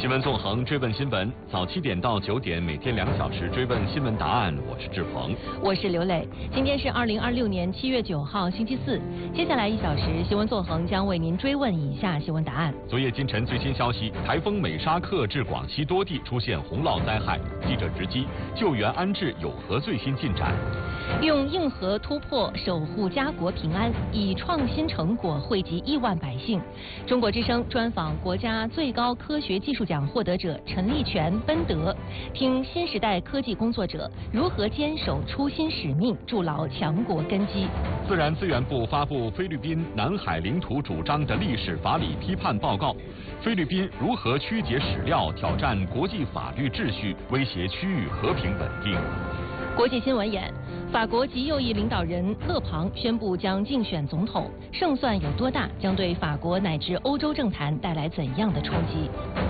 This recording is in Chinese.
新闻纵横，追问新闻，早7点到9点，每天2小时追问新闻答案。我是志鹏， 我是刘磊。今天是2026年7月9号，星期四。接下来1小时，新闻纵横将为您追问以下新闻答案。 昨夜今晨最新消息，台风美沙克致广西多地出现洪涝灾害，记者直击救援安置有何最新进展？ 用硬核突破守护家国平安，以创新成果惠及亿万百姓。中国之声专访国家最高科学技术奖获得者陈立全、奔德，听新时代科技工作者如何坚守初心使命，筑牢强国根基。 自然资源部发布菲律宾南海领土主张的历史法理批判报告，菲律宾如何曲解史料，挑战国际法律秩序，威胁区域和平稳定。 国际新闻眼，法国极右翼领导人勒庞宣布将竞选总统，胜算有多大，将对法国乃至欧洲政坛带来怎样的冲击？